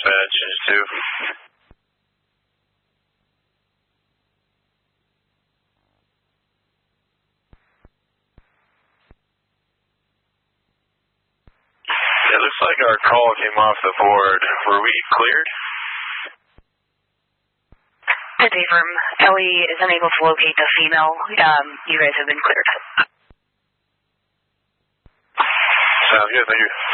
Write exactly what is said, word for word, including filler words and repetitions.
dispatch, two. It looks like our call came off the board. Were we cleared? The day firm, Ellie is unable to locate the female. Um, you guys have been cleared. Sounds good, thank you.